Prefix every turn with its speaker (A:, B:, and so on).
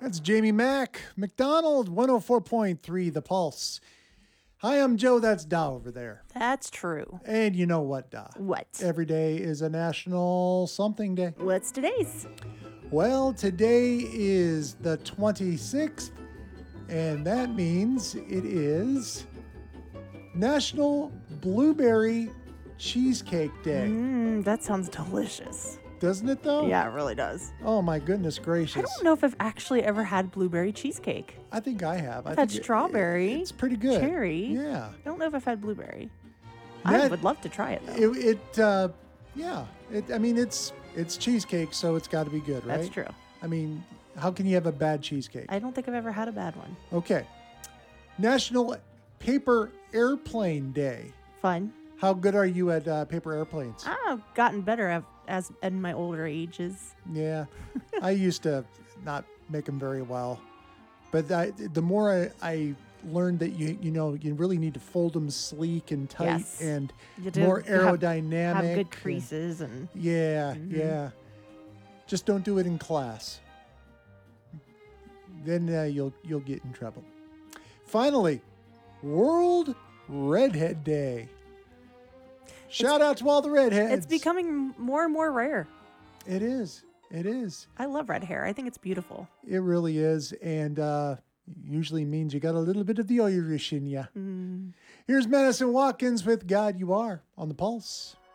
A: That's Jamie Mack, McDonald, 104.3 The Pulse. Hi, I'm Joe. That's Da over there.
B: That's true.
A: And you know what, Da?
B: What?
A: Every day is a national something day.
B: What's today's?
A: Well, today is the 26th, and that means it is National Blueberry Cheesecake Day.
B: That sounds delicious.
A: Doesn't it, though?
B: Yeah, it really does.
A: Oh, my goodness gracious.
B: I don't know if I've actually ever had blueberry cheesecake.
A: I think I have.
B: I've had strawberry.
A: It's pretty good.
B: Cherry.
A: Yeah.
B: I don't know if I've had blueberry. I would love to try it, though.
A: It's cheesecake, so it's got to be good, right?
B: That's true.
A: I mean, how can you have a bad cheesecake?
B: I don't think I've ever had a bad one.
A: Okay. National Paper Airplane Day.
B: Fun.
A: How good are you at paper airplanes?
B: I've gotten better as in my older ages.
A: Yeah. I used to not make them very well. But the more I learned that you really need to fold them sleek and tight
B: Yes.
A: and
B: You do
A: more aerodynamic.
B: Have good creases and
A: Yeah. Just don't do it in class. Then you'll get in trouble. Finally, World Redhead Day. Shout out to all the redheads.
B: it's becoming more and more rare.
A: It is. It is.
B: I love red hair. I think it's beautiful.
A: It really is. And usually means you got a little bit of the Irish in you. Here's Madison Watkins with God You Are on the Pulse.